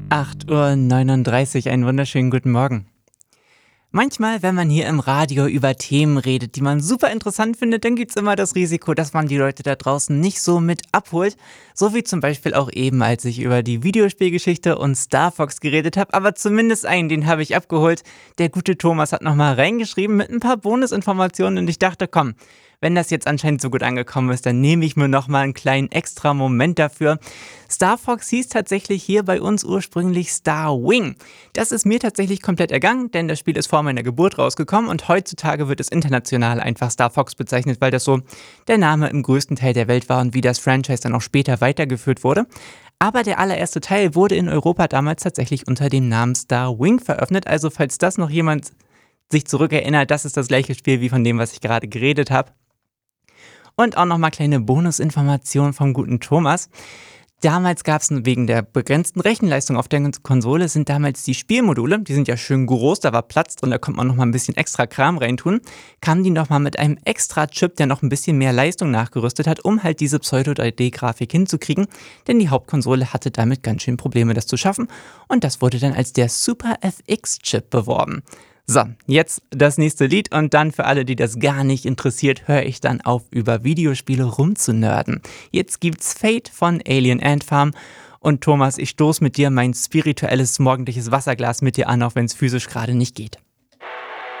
8:39 Uhr, einen wunderschönen guten Morgen. Manchmal, wenn man hier im Radio über Themen redet, die man super interessant findet, dann gibt's immer das Risiko, dass man die Leute da draußen nicht so mit abholt. So wie zum Beispiel auch eben, als ich über die Videospielgeschichte und Star Fox geredet habe. Aber zumindest einen, den habe ich abgeholt. Der gute Thomas hat nochmal reingeschrieben mit ein paar Bonusinformationen und ich dachte, komm, wenn das jetzt anscheinend so gut angekommen ist, dann nehme ich mir nochmal einen kleinen extra Moment dafür. Star Fox hieß tatsächlich hier bei uns ursprünglich Star Wing. Das ist mir tatsächlich komplett ergangen, denn das Spiel ist vor meiner Geburt rausgekommen und heutzutage wird es international einfach Star Fox bezeichnet, weil das so der Name im größten Teil der Welt war und wie das Franchise dann auch später weitergeführt wurde. Aber der allererste Teil wurde in Europa damals tatsächlich unter dem Namen Star Wing veröffentlicht, also falls das noch jemand sich zurückerinnert, das ist das gleiche Spiel wie von dem, was ich gerade geredet habe. Und auch nochmal kleine Bonusinformationen vom guten Thomas. Damals gab es wegen der begrenzten Rechenleistung auf der Konsole sind damals die Spielmodule, die sind ja schön groß, da war Platz drin, da konnte man nochmal ein bisschen extra Kram reintun, kamen die nochmal mit einem extra Chip, der noch ein bisschen mehr Leistung nachgerüstet hat, um halt diese Pseudo-3D-Grafik hinzukriegen, denn die Hauptkonsole hatte damit ganz schön Probleme, das zu schaffen und das wurde dann als der Super FX-Chip beworben. So, jetzt das nächste Lied und dann für alle, die das gar nicht interessiert, höre ich dann auf, über Videospiele rumzunörden. Jetzt gibt's Fate von Alien Ant Farm und Thomas, ich stoße mit dir mein spirituelles morgendliches Wasserglas mit dir an, auch wenn es physisch gerade nicht geht.